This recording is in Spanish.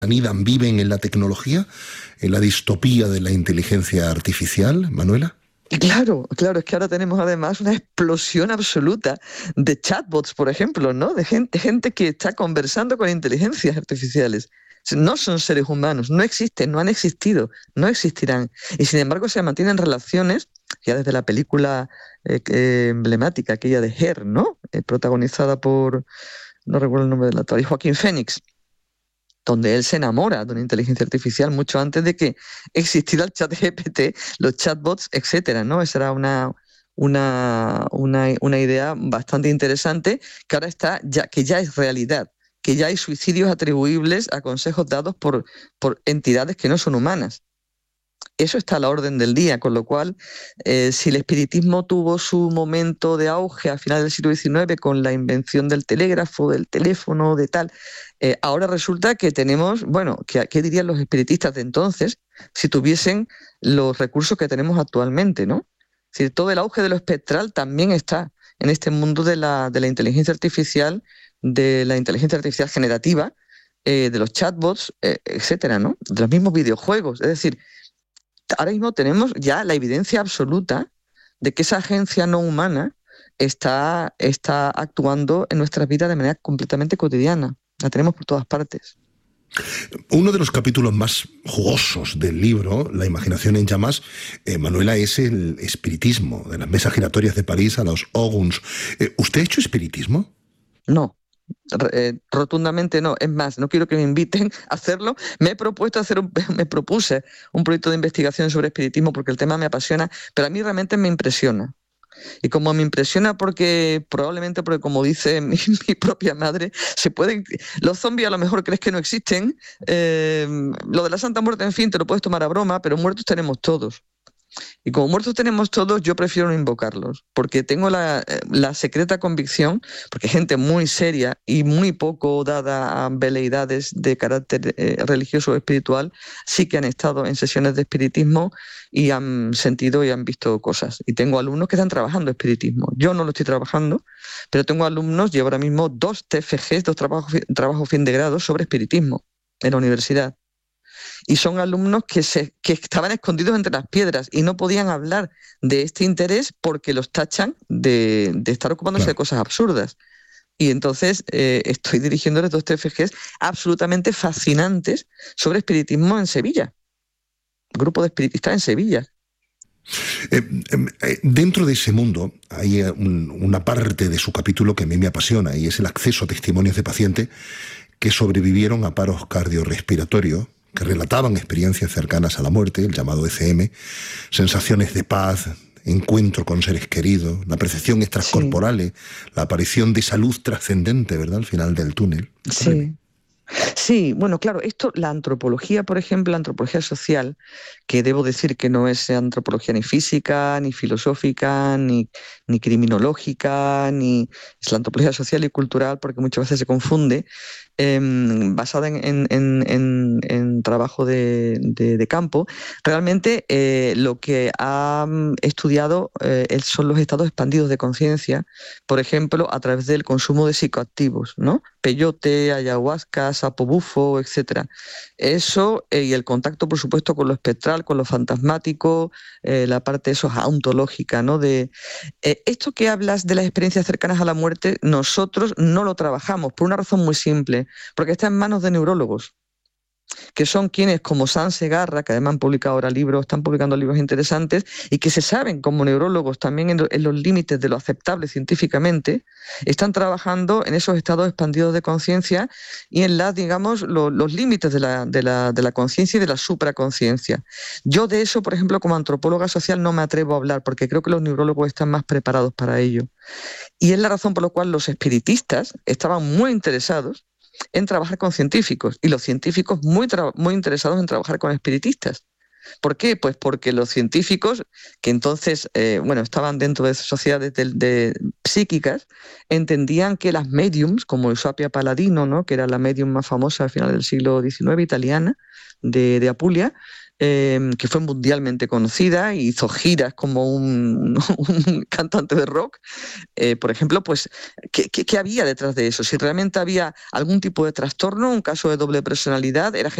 anidan, viven en la tecnología, en la distopía de la inteligencia artificial, Manuela? Y claro, claro, es que ahora tenemos además una explosión absoluta de chatbots, por ejemplo, ¿no? De gente que está conversando con inteligencias artificiales. No son seres humanos, no existen, no han existido, no existirán. Y sin embargo se mantienen relaciones, ya desde la película emblemática, aquella de Her, ¿no? Protagonizada por, no recuerdo el nombre del actor, y Joaquín Phoenix, donde él se enamora de una inteligencia artificial mucho antes de que existiera el chat GPT, los chatbots, etcétera, ¿no? Esa era una idea bastante interesante que ahora está, que ya es realidad, que ya hay suicidios atribuibles a consejos dados por entidades que no son humanas. Eso está a la orden del día, con lo cual, si el espiritismo tuvo su momento de auge a finales del siglo XIX con la invención del telégrafo, del teléfono, de tal, ahora resulta que tenemos, bueno, ¿qué dirían los espiritistas de entonces si tuviesen los recursos que tenemos actualmente, ¿no? Es decir, todo el auge de lo espectral también está en este mundo de la inteligencia artificial, de la inteligencia artificial generativa, de los chatbots, etcétera, ¿no? De los mismos videojuegos, es decir, ahora mismo tenemos ya la evidencia absoluta de que esa agencia no humana está actuando en nuestras vidas de manera completamente cotidiana. La tenemos por todas partes. Uno de los capítulos más jugosos del libro, La imaginación en llamas, Manuela, es el espiritismo, de las mesas giratorias de París a los Oguns. ¿Usted ha hecho espiritismo? No. Rotundamente no. Es más, no quiero que me inviten a hacerlo. Me propuse un proyecto de investigación sobre espiritismo porque el tema me apasiona, pero a mí realmente me impresiona. Y como me impresiona probablemente porque como dice mi propia madre, los zombies a lo mejor crees que no existen, lo de la Santa Muerte, en fin, te lo puedes tomar a broma, pero muertos tenemos todos. Y como muertos tenemos todos, yo prefiero no invocarlos, porque tengo la secreta convicción, porque gente muy seria y muy poco dada a veleidades de carácter religioso o espiritual, sí que han estado en sesiones de espiritismo y han sentido y han visto cosas. Y tengo alumnos que están trabajando espiritismo. Yo no lo estoy trabajando, pero tengo alumnos, llevo ahora mismo 2 TFGs, 2 trabajos fin de grado sobre espiritismo en la universidad. Y son alumnos que estaban escondidos entre las piedras y no podían hablar de este interés porque los tachan de estar ocupándose de cosas absurdas. Y entonces estoy dirigiéndoles 2 TFGs absolutamente fascinantes sobre espiritismo en Sevilla. Grupo de espiritistas en Sevilla. Dentro de ese mundo hay una parte de su capítulo que a mí me apasiona y es el acceso a testimonios de pacientes que sobrevivieron a paros cardiorrespiratorios, que relataban experiencias cercanas a la muerte, el llamado ECM, sensaciones de paz, encuentro con seres queridos, la percepción extracorporal, la aparición de esa luz trascendente, ¿verdad?, al final del túnel. Sí. Sí, bueno, claro, la antropología, por ejemplo, la antropología social, que debo decir que no es antropología ni física, ni filosófica, ni criminológica, es la antropología social y cultural, porque muchas veces se confunde, basada en trabajo de campo. Realmente lo que ha estudiado son los estados expandidos de conciencia, por ejemplo, a través del consumo de psicoactivos, ¿no? Peyote, ayahuasca, sapo bufo, etcétera. Eso y el contacto, por supuesto, con lo espectral, con lo fantasmático, la parte ontológica, ¿no? Esto que hablas de las experiencias cercanas a la muerte, nosotros no lo trabajamos por una razón muy simple, porque está en manos de neurólogos, que son quienes, como San Segarra, que además han publicado ahora libros, están publicando libros interesantes, y que se saben como neurólogos también en los límites de lo aceptable científicamente, están trabajando en esos estados expandidos de conciencia y en los límites de la conciencia y de la supraconciencia. Yo de eso, por ejemplo, como antropóloga social no me atrevo a hablar, porque creo que los neurólogos están más preparados para ello. Y es la razón por la cual los espiritistas estaban muy interesados en trabajar con científicos y los científicos muy interesados en trabajar con espiritistas. ¿Por qué? Pues porque los científicos, que entonces estaban dentro de sociedades psíquicas, entendían que las mediums, como Eusapia Paladino, ¿no?, que era la medium más famosa al final del siglo XIX, italiana, de Apulia, que fue mundialmente conocida y hizo giras como un cantante de rock. Por ejemplo, pues, ¿qué había detrás de eso? Si realmente había algún tipo de trastorno, un caso de doble personalidad, era